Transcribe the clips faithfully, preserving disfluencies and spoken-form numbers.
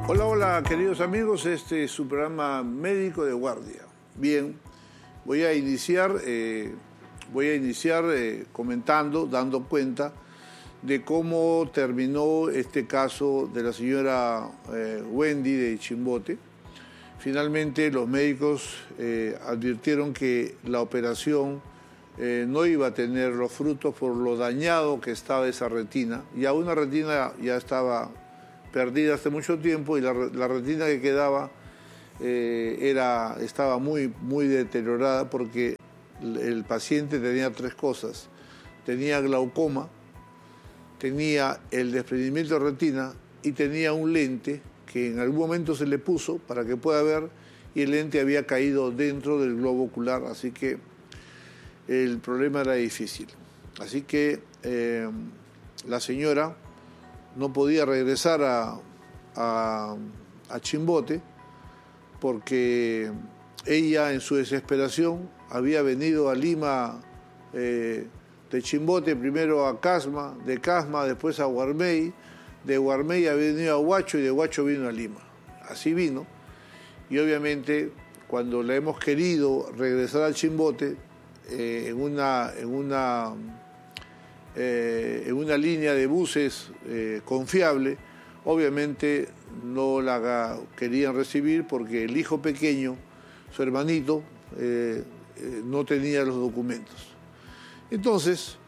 Hola, hola, queridos amigos. Este es su programa Médico de Guardia. Bien, voy a iniciar, eh, voy a iniciar eh, comentando, dando cuenta de cómo terminó este caso de la señora eh, Wendy de Chimbote. Finalmente los médicos eh, advirtieron que la operación eh, no iba a tener los frutos por lo dañado que estaba esa retina. Ya una retina ya estaba perdida hace mucho tiempo y la, la retina que quedaba eh, era, estaba muy, muy deteriorada porque el, el paciente tenía tres cosas. Tenía glaucoma, tenía el desprendimiento de retina y tenía un lente que en algún momento se le puso para que pueda ver y el lente había caído dentro del globo ocular, así que el problema era difícil. Así que eh, la señora no podía regresar a, a, a Chimbote porque ella en su desesperación había venido a Lima eh, de Chimbote primero a Casma, de Casma después a Guarmey, de Guarmey había venido a Huacho y de Huacho vino a Lima. Así vino y obviamente cuando le hemos querido regresar al Chimbote eh, en una... En una Eh, en una línea de buses eh, confiable, obviamente no la querían recibir porque el hijo pequeño, su hermanito, eh, eh, no tenía los documentos. Entonces,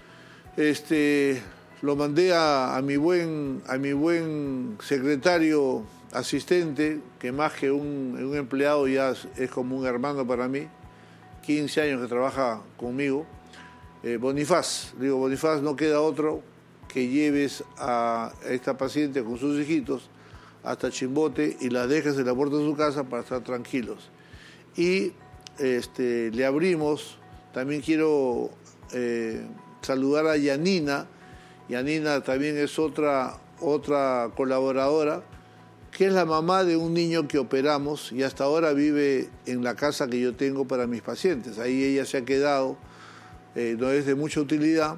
este, lo mandé a, a, mi buen, a mi buen secretario asistente, que más que un, un empleado ya es, es como un hermano para mí, quince años que trabaja conmigo, Eh, Bonifaz, digo, Bonifaz, no queda otro que lleves a esta paciente con sus hijitos hasta Chimbote y la dejes en la puerta de su casa para estar tranquilos. Y este, le abrimos, también quiero eh, saludar a Yanina. Yanina también es otra, otra colaboradora, que es la mamá de un niño que operamos y hasta ahora vive en la casa que yo tengo para mis pacientes. Ahí ella se ha quedado. Eh, no es de mucha utilidad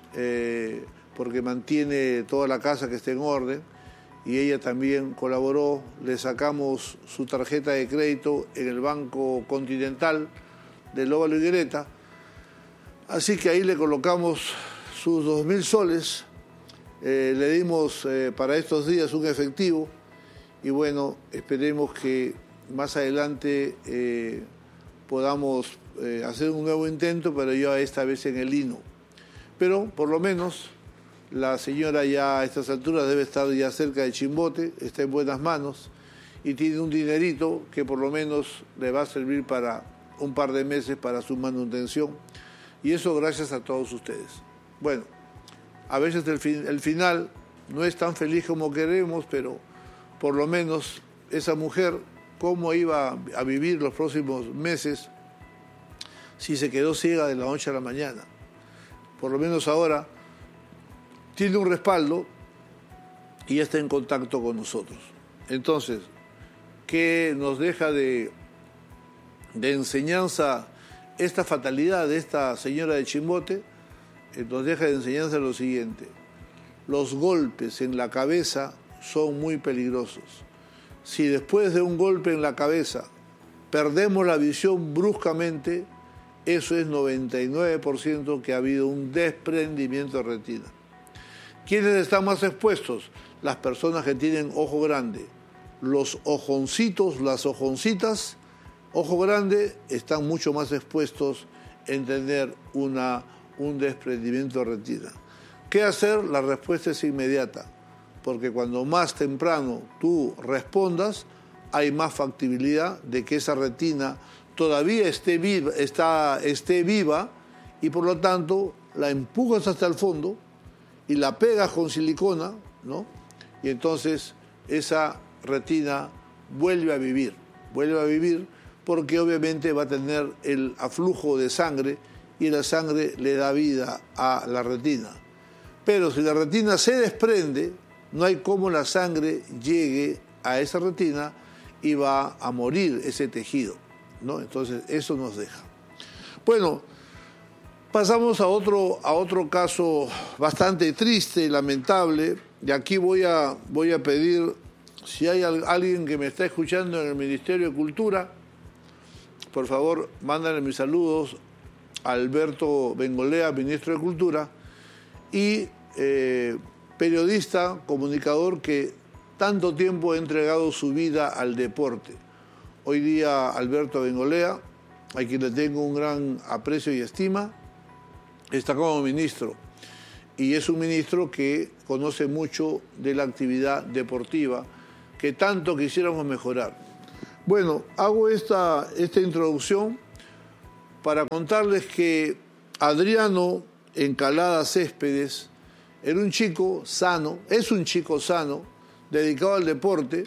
eh, porque mantiene toda la casa que esté en orden y ella también colaboró, le sacamos su tarjeta de crédito en el Banco Continental de Lóbalo Higuereta, así que ahí le colocamos sus dos mil soles, eh, le dimos eh, para estos días un efectivo y bueno, esperemos que más adelante eh, podamos Eh, hacer un nuevo intento, pero ya esta vez en el Lino. Pero por lo menos la señora ya a estas alturas debe estar ya cerca de Chimbote, está en buenas manos y tiene un dinerito que por lo menos le va a servir para un par de meses para su manutención. Y eso gracias a todos ustedes. Bueno, a veces el, fin, el final no es tan feliz como queremos, pero por lo menos esa mujer, cómo iba a vivir los próximos meses si se quedó ciega de la noche a la mañana. Por lo menos ahora tiene un respaldo y ya está en contacto con nosotros. Entonces, ¿qué nos deja de, de enseñanza esta fatalidad de esta señora de Chimbote? Eh, nos deja de enseñanza lo siguiente: los golpes en la cabeza son muy peligrosos. Si después de un golpe en la cabeza perdemos la visión bruscamente, eso es noventa y nueve por ciento que ha habido un desprendimiento de retina. ¿Quiénes están más expuestos? Las personas que tienen ojo grande. Los ojoncitos, las ojoncitas, ojo grande, están mucho más expuestos en tener una, un desprendimiento de retina. ¿Qué hacer? La respuesta es inmediata, porque cuando más temprano tú respondas, hay más factibilidad de que esa retina todavía esté viva, está, esté viva y por lo tanto la empujas hasta el fondo y la pegas con silicona, ¿no? Y entonces esa retina vuelve a vivir, vuelve a vivir porque obviamente va a tener el aflujo de sangre y la sangre le da vida a la retina. Pero si la retina se desprende, no hay cómo la sangre llegue a esa retina y va a morir ese tejido, ¿no? Entonces eso nos deja. Bueno, pasamos a otro, a otro caso bastante triste y lamentable, y aquí voy a, voy a pedir Si hay alguien que me está escuchando en el Ministerio de Cultura, por favor, mándale mis saludos a Alberto Bengolea, ministro de Cultura, y eh, periodista, comunicador que tanto tiempo ha entregado su vida al deporte. Hoy día Alberto Bengolea, a quien le tengo un gran aprecio y estima, está como ministro. Y es un ministro que conoce mucho de la actividad deportiva que tanto quisiéramos mejorar. Bueno, hago esta, esta introducción para contarles que Adriano Encalada Céspedes era un chico sano, es un chico sano, dedicado al deporte,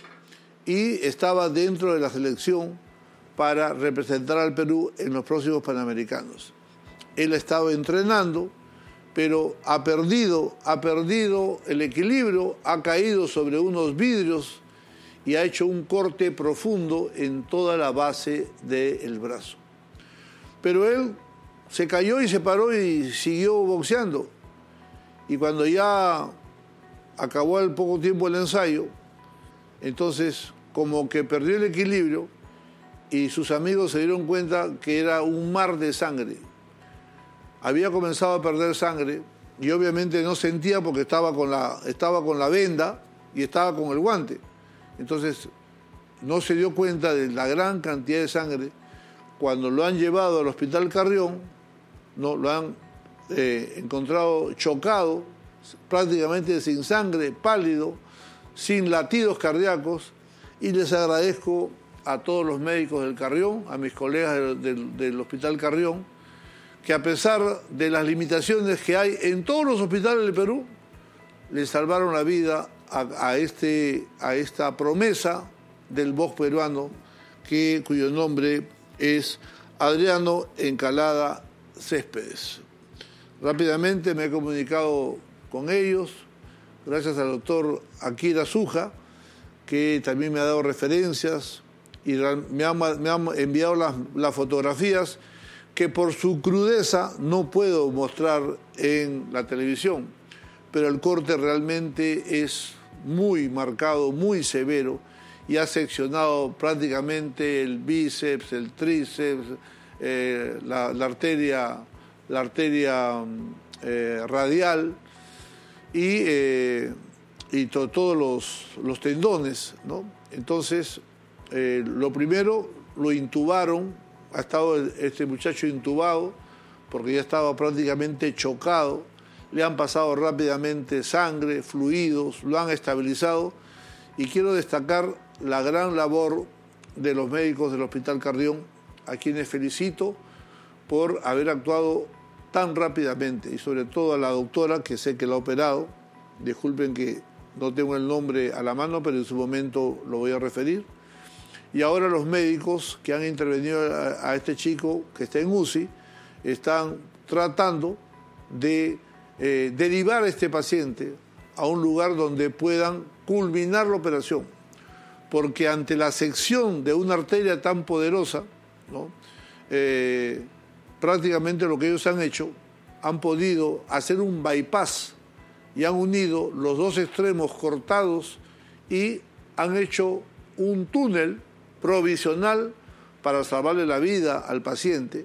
y estaba dentro de la selección para representar al Perú en los próximos Panamericanos. Él ha estado entrenando, pero ha perdido, ha perdido el equilibrio, ha caído sobre unos vidrios y ha hecho un corte profundo en toda la base del brazo. Pero él se cayó y se paró y siguió boxeando. Y cuando ya acabó al poco tiempo el ensayo, entonces como que perdió el equilibrio y sus amigos se dieron cuenta que era un mar de sangre. Había comenzado a perder sangre y obviamente no sentía porque estaba con la, estaba con la venda y estaba con el guante. Entonces no se dio cuenta de la gran cantidad de sangre. Cuando lo han llevado al Hospital Carrión, no, lo han eh, encontrado chocado, prácticamente sin sangre, pálido, sin latidos cardíacos, y les agradezco a todos los médicos del Carrión, a mis colegas del, del, del Hospital Carrión, que a pesar de las limitaciones que hay en todos los hospitales del Perú, le salvaron la vida a, a, este, a esta promesa del box peruano, que, cuyo nombre es Adriano Encalada Céspedes. Rápidamente me he comunicado con ellos, gracias al doctor Akira Suja, que también me ha dado referencias y me ha, me ha enviado las, las fotografías que por su crudeza no puedo mostrar en la televisión, pero el corte realmente es muy marcado, muy severo, y ha seccionado prácticamente el bíceps, el tríceps, eh, la, la arteria, la arteria eh, radial y, eh, y to, todos los, los tendones, ¿no? Entonces, eh, lo primero, lo intubaron, ha estado este muchacho intubado porque ya estaba prácticamente chocado, le han pasado rápidamente sangre, fluidos, lo han estabilizado, y quiero destacar la gran labor de los médicos del Hospital Carrión, a quienes felicito por haber actuado tan rápidamente, y sobre todo a la doctora, que sé que la ha operado. Disculpen que no tengo el nombre a la mano, pero en su momento lo voy a referir. Y ahora los médicos que han intervenido a, a este chico que está en U C I están tratando de eh, derivar a este paciente a un lugar donde puedan culminar la operación, porque ante la sección de una arteria tan poderosa, ¿no? eh, prácticamente lo que ellos han hecho, han podido hacer un bypass y han unido los dos extremos cortados y han hecho un túnel provisional para salvarle la vida al paciente,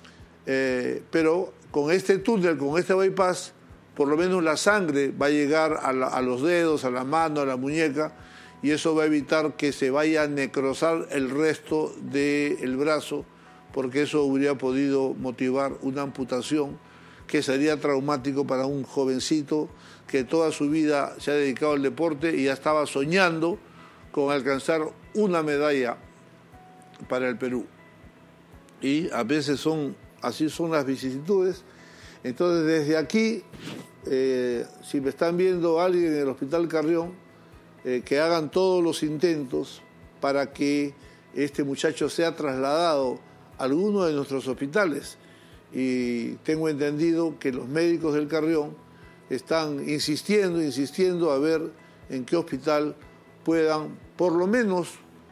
eh, pero con este túnel, con este bypass, por lo menos la sangre va a llegar a, la, a los dedos, a la mano, a la muñeca, y eso va a evitar que se vaya a necrosar el resto del brazo, porque eso hubiera podido motivar una amputación que sería traumático para un jovencito que toda su vida se ha dedicado al deporte y ya estaba soñando con alcanzar una medalla para el Perú. Y a veces son, así son las vicisitudes. Entonces, desde aquí, eh, si me están viendo alguien en el Hospital Carrión, eh, que hagan todos los intentos para que este muchacho sea trasladado a alguno de nuestros hospitales. Y tengo entendido que los médicos del Carrión están insistiendo, insistiendo a ver en qué hospital puedan por lo menos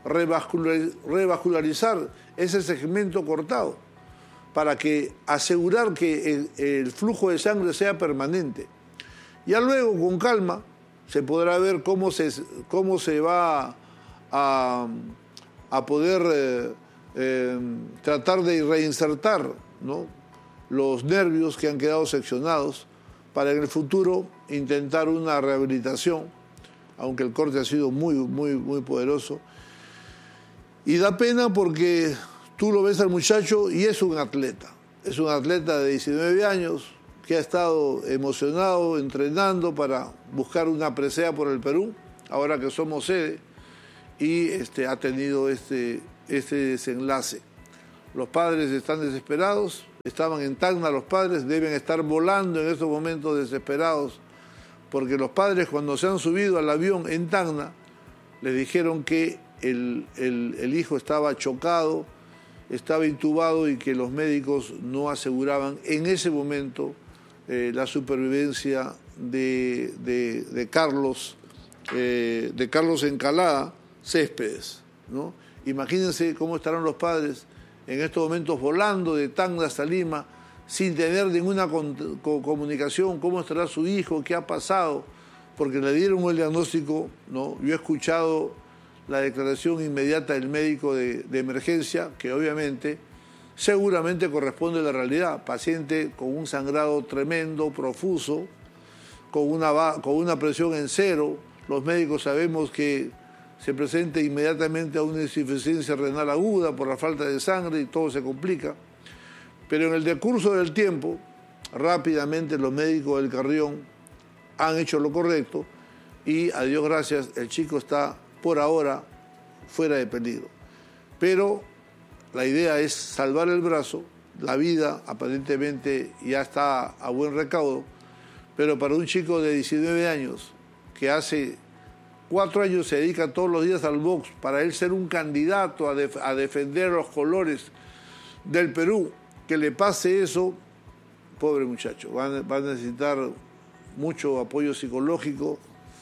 revascularizar ese segmento cortado, para que asegurar que el, el flujo de sangre sea permanente. Ya luego, con calma, se podrá ver cómo se, cómo se va a, a poder eh, eh, tratar de reinsertar, ¿no?, los nervios que han quedado seccionados para en el futuro intentar una rehabilitación, aunque el corte ha sido muy, muy, muy poderoso. Y da pena porque tú lo ves al muchacho y es un atleta. Es un atleta de diecinueve años que ha estado emocionado, entrenando para buscar una presea por el Perú, ahora que somos sede, y este, ha tenido este, este desenlace. Los padres están desesperados, estaban en Tacna los padres, deben estar volando en estos momentos desesperados, porque los padres cuando se han subido al avión en Tacna, les dijeron que el, el, el hijo estaba chocado, estaba intubado y que los médicos no aseguraban en ese momento eh, la supervivencia de, de, de Carlos, eh, de Carlos Encalada Céspedes, ¿no? Imagínense cómo estarán los padres en estos momentos volando de Tacna hasta Lima sin tener ninguna con, con, comunicación, cómo estará su hijo, qué ha pasado, porque le dieron el diagnóstico, ¿no? Yo he escuchado la declaración inmediata del médico de, de emergencia, que obviamente, seguramente corresponde a la realidad. Paciente con un sangrado tremendo, profuso, con una, con una presión en cero. Los médicos sabemos que se presenta inmediatamente a una insuficiencia renal aguda por la falta de sangre y todo se complica. Pero en el decurso del tiempo, rápidamente los médicos del Carrión han hecho lo correcto y, a Dios gracias, el chico está por ahora fuera de peligro. Pero la idea es salvar el brazo, la vida aparentemente ya está a buen recaudo, pero para un chico de diecinueve años que hace cuatro años se dedica todos los días al box, para él ser un candidato a, def a defender los colores del Perú, que le pase eso, pobre muchacho, va a, va a necesitar mucho apoyo psicológico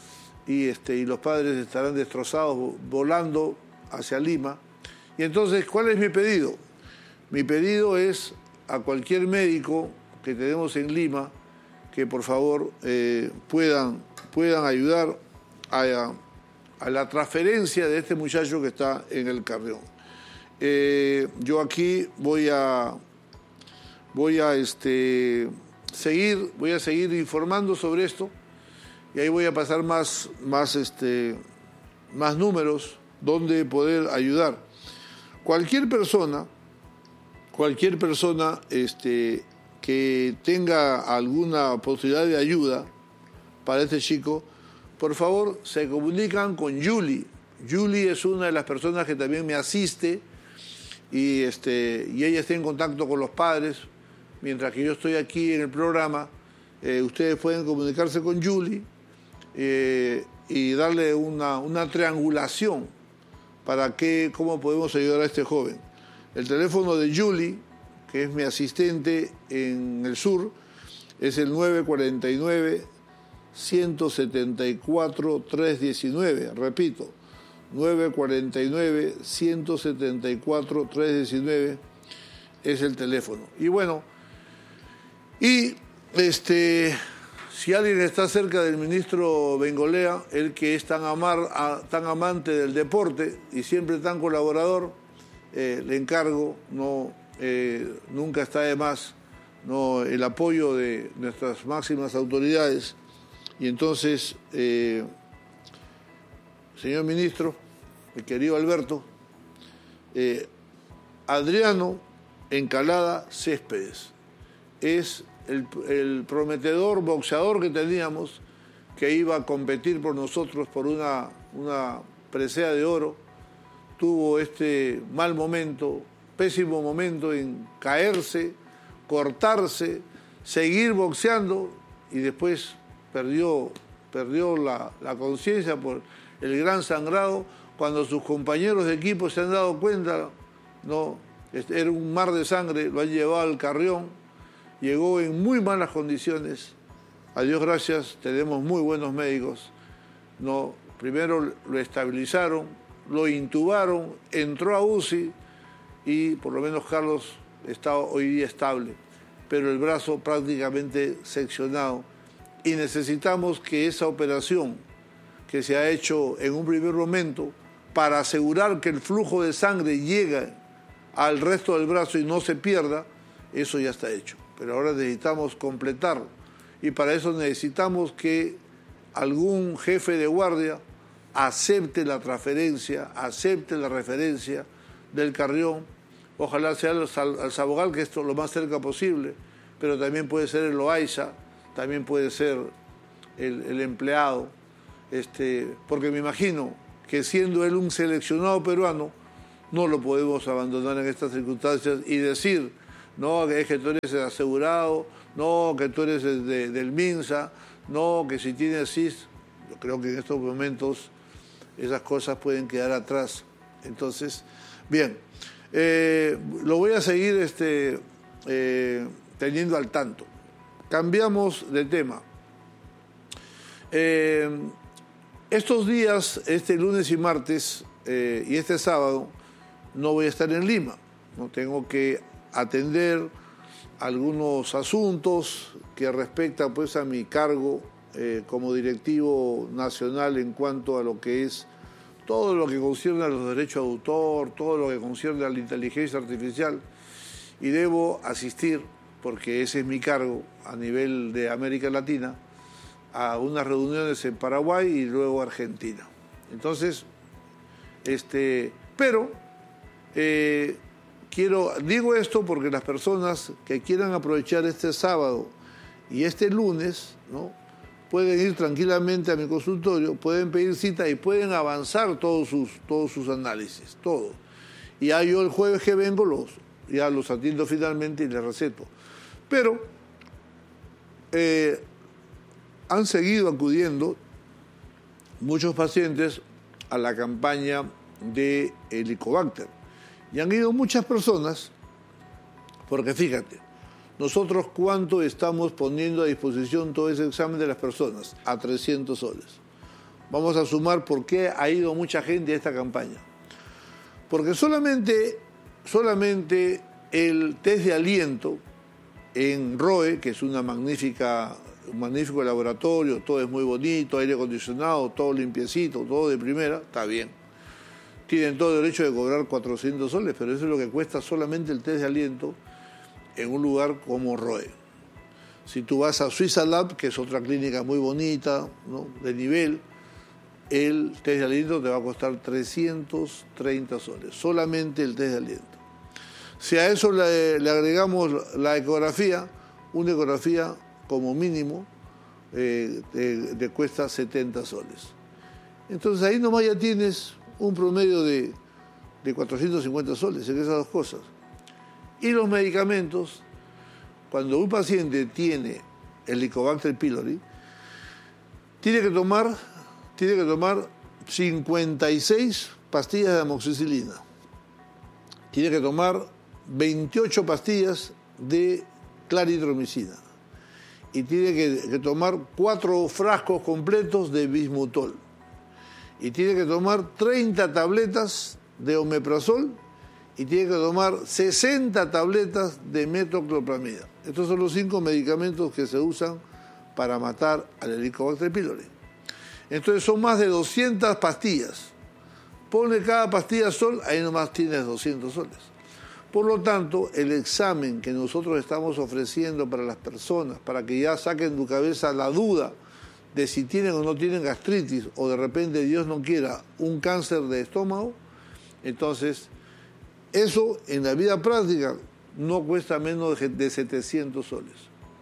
y, este, y los padres estarán destrozados volando hacia Lima. Y entonces, ¿cuál es mi pedido? Mi pedido es a cualquier médico que tenemos en Lima que por favor eh, puedan, puedan ayudar a, a la transferencia de este muchacho que está en el Carrión. Eh, yo aquí voy a voy a este, seguir voy a seguir informando sobre esto y ahí voy a pasar más más este más números donde poder ayudar. Cualquier persona cualquier persona este que tenga alguna posibilidad de ayuda para este chico, por favor, se comunican con Julie. Julie es una de las personas que también me asiste y, este, y ella está en contacto con los padres. Mientras que yo estoy aquí en el programa, eh, ustedes pueden comunicarse con Julie eh, y darle una, una triangulación para que, cómo podemos ayudar a este joven. El teléfono de Julie, que es mi asistente en el sur, es el nueve cuatro nueve, uno siete cuatro, tres uno nueve. Repito, nueve cuatro nueve, uno siete cuatro, tres uno nueve es el teléfono. Y bueno, y este, si alguien está cerca del ministro Bengolea, el que es tan, amar, a, tan amante del deporte y siempre tan colaborador, eh, le encargo, no, eh, nunca está de más, no, el apoyo de nuestras máximas autoridades. Y entonces, eh, señor ministro, mi querido Alberto, eh, Adriano Encalada Céspedes es el, el prometedor boxeador que teníamos, que iba a competir por nosotros por una, una presea de oro. Tuvo este mal momento, pésimo momento en caerse, cortarse, seguir boxeando y después perdió, perdió la, la conciencia por el gran sangrado. Cuando sus compañeros de equipo se han dado cuenta, no, era un mar de sangre, lo han llevado al Carrión, llegó en muy malas condiciones. A Dios gracias, tenemos muy buenos médicos. No, primero lo estabilizaron, lo intubaron, entró a U C I y por lo menos Carlos está hoy día estable, pero el brazo prácticamente seccionado. Y necesitamos que esa operación que se ha hecho en un primer momento para asegurar que el flujo de sangre llegue al resto del brazo y no se pierda, eso ya está hecho. Pero ahora necesitamos completar y para eso necesitamos que algún jefe de guardia acepte la transferencia, acepte la referencia del Carrión. Ojalá sea al, al Sabogal, que esto lo más cerca posible, pero también puede ser el Loaiza, también puede ser el, el empleado, este, porque me imagino que siendo él un seleccionado peruano, no lo podemos abandonar en estas circunstancias y decir, no, que es que tú eres asegurado, no, que tú eres de, de, del MINSA, no, que si tienes S I S. Yo creo que en estos momentos esas cosas pueden quedar atrás. Entonces, bien, eh, lo voy a seguir este, eh, teniendo al tanto. Cambiamos de tema. Eh, estos días, este lunes y martes eh, y este sábado, no voy a estar en Lima. No tengo que atender algunos asuntos que respectan pues a mi cargo eh, como directivo nacional en cuanto a lo que es todo lo que concierne a los derechos de autor, todo lo que concierne a la inteligencia artificial, y debo asistir, porque ese es mi cargo a nivel de América Latina, a unas reuniones en Paraguay y luego Argentina. Entonces, este, pero eh, quiero, digo esto porque las personas que quieran aprovechar este sábado y este lunes, ¿no?, pueden ir tranquilamente a mi consultorio, pueden pedir cita y pueden avanzar todos sus, todos sus análisis, todo. Y ya yo el jueves que vengo los, ya los atiendo finalmente y les receto. Pero eh, han seguido acudiendo muchos pacientes a la campaña de Helicobacter. Y han ido muchas personas, porque fíjate, nosotros cuánto estamos poniendo a disposición todo ese examen de las personas, a trescientos soles. Vamos a sumar por qué ha ido mucha gente a esta campaña. Porque solamente, solamente el test de aliento en R O E, que es una magnífica, un magnífico laboratorio, todo es muy bonito, aire acondicionado, todo limpiecito, todo de primera, está bien. Tienen todo el derecho de cobrar cuatrocientos soles, pero eso es lo que cuesta solamente el test de aliento en un lugar como R O E. Si tú vas a Suiza Lab, que es otra clínica muy bonita, ¿no?, de nivel, el test de aliento te va a costar trescientos treinta soles, solamente el test de aliento. Si a eso le, le agregamos la ecografía, una ecografía como mínimo eh, te, te cuesta setenta soles. Entonces ahí nomás ya tienes un promedio de, de cuatrocientos cincuenta soles en esas dos cosas. Y los medicamentos, cuando un paciente tiene el Helicobacter pylori, tiene que tomar, tiene que tomar cincuenta y seis pastillas de amoxicilina. Tiene que tomar veintiocho pastillas de claritromicina. Y tiene que, que tomar cuatro frascos completos de bismutol. Y tiene que tomar treinta tabletas de omeprazol y tiene que tomar sesenta tabletas de metoclopramida. Estos son los cinco medicamentos que se usan para matar al Helicobacter pylori. Entonces son más de doscientas pastillas. Pone cada pastilla sol, ahí nomás tienes doscientos soles. Por lo tanto, el examen que nosotros estamos ofreciendo para las personas, para que ya saquen de tu cabeza la duda de si tienen o no tienen gastritis, o de repente, Dios no quiera, un cáncer de estómago, entonces eso en la vida práctica no cuesta menos de setecientos soles.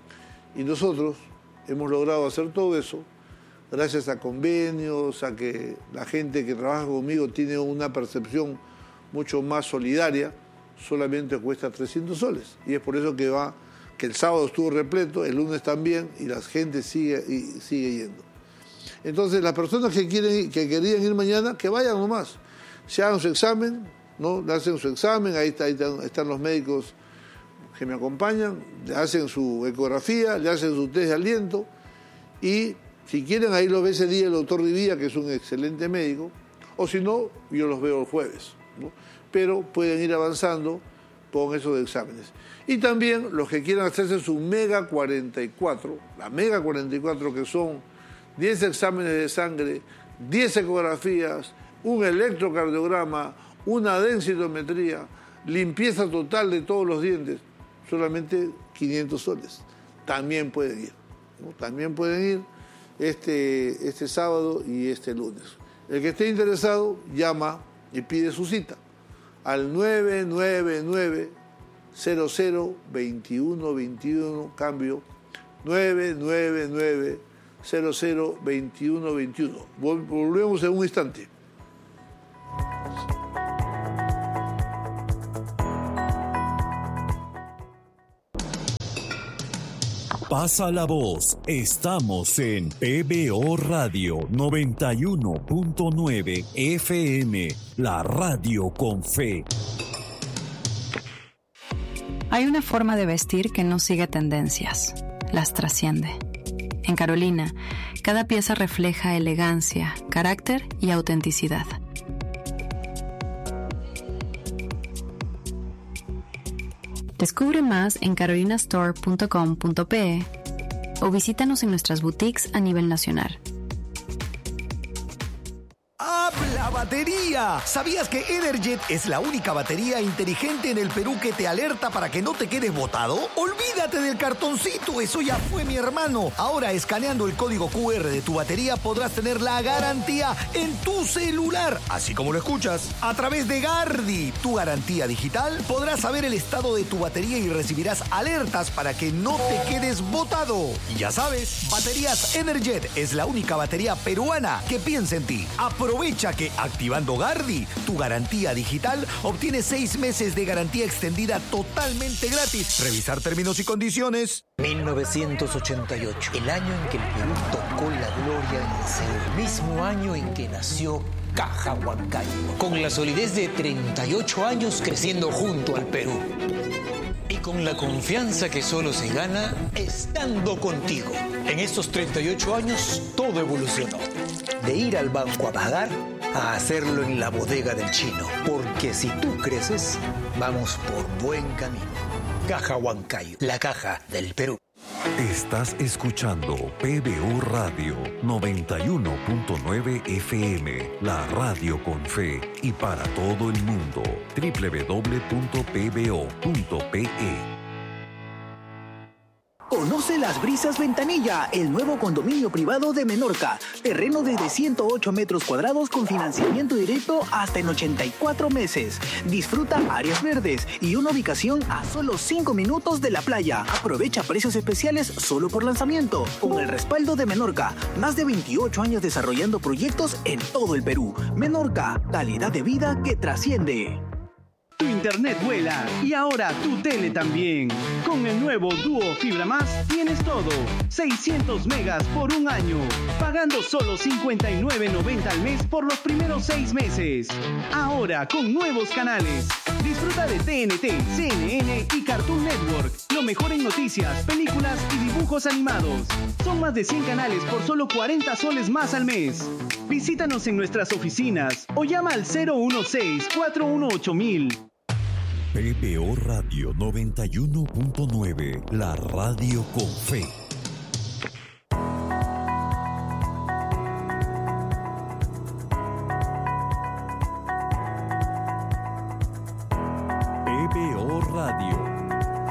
Y nosotros hemos logrado hacer todo eso gracias a convenios, a que la gente que trabaja conmigo tiene una percepción mucho más solidaria. Solamente cuesta trescientos soles. Y es por eso que va, que el sábado estuvo repleto, el lunes también, y la gente sigue, y sigue yendo. Entonces, las personas que quieren, que querían ir mañana, que vayan nomás. Se hagan su examen, ¿no? Le hacen su examen, ahí, está, ahí están, están los médicos que me acompañan, le hacen su ecografía, le hacen su test de aliento, y si quieren, ahí lo ve ese día el doctor Rivía, que es un excelente médico, o si no, yo los veo el jueves, ¿no? Pero pueden ir avanzando con esos exámenes. Y también los que quieran hacerse su Mega cuarenta y cuatro, la Mega cuarenta y cuatro, que son diez exámenes de sangre, diez ecografías, un electrocardiograma, una densitometría, limpieza total de todos los dientes, solamente quinientos soles. También pueden ir, ¿no? También pueden ir este, este sábado y este lunes. El que esté interesado, llama y pide su cita al nueve nueve nueve, cero cero, veintiuno veintiuno, cambio nueve nueve nueve, cero cero, veintiuno veintiuno. Volvemos en un instante. Pasa la voz, estamos en P B O Radio noventa y uno punto nueve F M, la radio con fe. Hay una forma de vestir que no sigue tendencias, las trasciende. En Carolina, cada pieza refleja elegancia, carácter y autenticidad. Descubre más en carolina store punto com punto pe o visítanos en nuestras boutiques a nivel nacional. ¡Habla batería! ¿Sabías que Energet es la única batería inteligente en el Perú que te alerta para que no te quedes botado? ¡Olvídate del cartoncito! ¡Eso ya fue, mi hermano! Ahora, escaneando el código cu erre de tu batería, podrás tener la garantía en tu celular, así como lo escuchas. A través de Gardi, tu garantía digital, podrás saber el estado de tu batería y recibirás alertas para que no te quedes botado. Y ya sabes, Baterías Energet es la única batería peruana que piensa en ti. Aprovecha que activando Gardi, tu garantía digital, obtienes seis meses de garantía extendida totalmente gratis. Revisar términos y condiciones. mil novecientos ochenta y ocho, el año en que el Perú tocó la gloria en el cielo. El mismo año en que nació Caja Huancayo, con la solidez de treinta y ocho años creciendo junto al Perú. Y con la confianza que solo se gana estando contigo. En estos treinta y ocho años todo evolucionó. De ir al banco a pagar a hacerlo en la bodega del chino. Porque si tú creces, vamos por buen camino. Caja Huancayo, la caja del Perú. Estás escuchando P B O Radio noventa y uno punto nueve F M, la radio con fe y para todo el mundo. doble u doble u doble u punto p b o punto p e. Conoce Las Brisas Ventanilla, el nuevo condominio privado de Menorca. Terreno desde ciento ocho metros cuadrados con financiamiento directo hasta en ochenta y cuatro meses. Disfruta áreas verdes y una ubicación a solo cinco minutos de la playa. Aprovecha precios especiales solo por lanzamiento. Con el respaldo de Menorca, más de veintiocho años desarrollando proyectos en todo el Perú. Menorca, calidad de vida que trasciende. Tu internet vuela y ahora tu tele también. Con el nuevo Duo Fibra Más tienes todo. seiscientos megas por un año. Pagando solo cincuenta y nueve noventa al mes por los primeros seis meses. Ahora con nuevos canales. Disfruta de T N T, C N N y Cartoon Network. Lo mejor en noticias, películas y dibujos animados. Son más de cien canales por solo cuarenta soles más al mes. Visítanos en nuestras oficinas o llama al cero uno seis, cuatro uno ocho mil. P B O Radio noventa y uno punto nueve, la radio con fe.